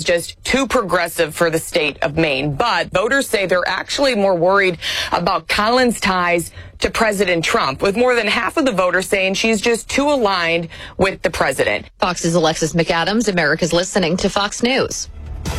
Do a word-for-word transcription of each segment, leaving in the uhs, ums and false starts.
just too progressive for the state of Maine. But voters say they're actually more worried about Collins' ties to President Trump, with more than half of the voters saying she's just too aligned with the president. Fox's Alexis McAdams, America's listening to Fox News.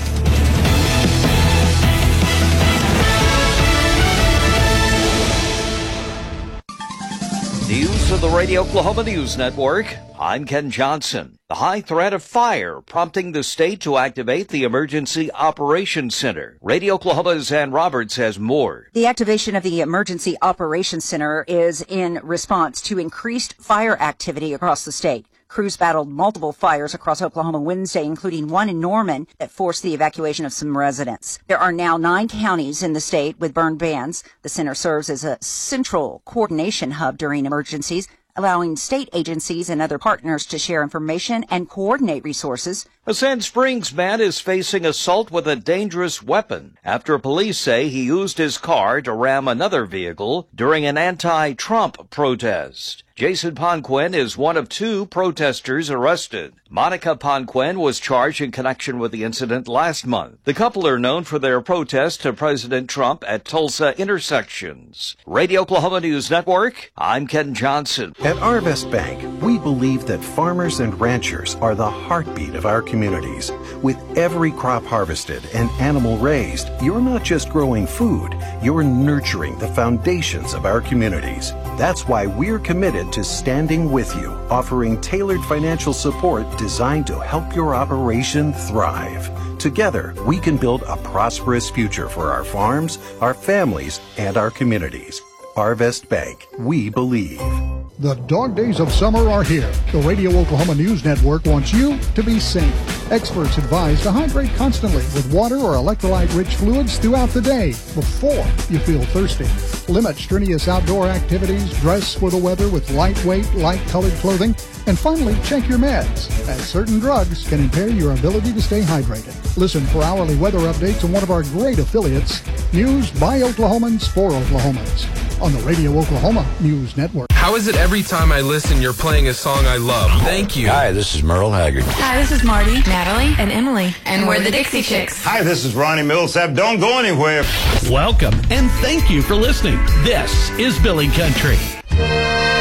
News of the Radio Oklahoma News Network. I'm Ken Johnson. The high threat of fire prompting the state to activate the Emergency Operations Center. Radio Oklahoma's Ann Roberts has more. The activation of the Emergency Operations Center is in response to increased fire activity across the state. Crews battled multiple fires across Oklahoma Wednesday, including one in Norman that forced the evacuation of some residents. There are now nine counties in the state with burned bans. The center serves as a central coordination hub during emergencies, allowing state agencies and other partners to share information and coordinate resources. A Sand Springs man is facing assault with a dangerous weapon after police say he used his car to ram another vehicle during an anti-Trump protest. Jason Ponquin is one of two protesters arrested. Monica Ponquin was charged in connection with the incident last month. The couple are known for their protest to President Trump at Tulsa intersections. Radio Oklahoma News Network, I'm Ken Johnson. At Arvest Bank, we believe that farmers and ranchers are the heartbeat of our communities. With every crop harvested and animal raised, you're not just growing food, you're nurturing the foundations of our communities. That's why we're committed to standing with you, offering tailored financial support designed to help your operation thrive. Together, we can build a prosperous future for our farms, our families, and our communities. Arvest Bank, we believe. The dog days of summer are here. The Radio Oklahoma News Network wants you to be safe. Experts advise to hydrate constantly with water or electrolyte-rich fluids throughout the day before you feel thirsty. Limit strenuous outdoor activities, dress for the weather with lightweight, light-colored clothing, and finally, check your meds, as certain drugs can impair your ability to stay hydrated. Listen for hourly weather updates on one of our great affiliates, News by Oklahomans for Oklahomans, on the Radio Oklahoma News Network. How is it every time I listen, you're playing a song I love? Thank you. Hi, this is Merle Haggard. Hi, this is Marty, Natalie, and Emily. And we're the Dixie Chicks. Hi, this is Ronnie Millsap. Don't go anywhere. Welcome, and thank you for listening. This is Billy Country.